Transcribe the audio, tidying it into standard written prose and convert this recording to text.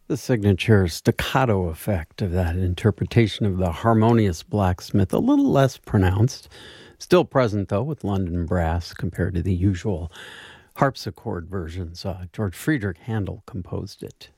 The signature staccato effect of that interpretation of the harmonious blacksmith, a little less pronounced. Still present, though, with London brass compared to the usual harpsichord versions. George Friedrich Handel composed it.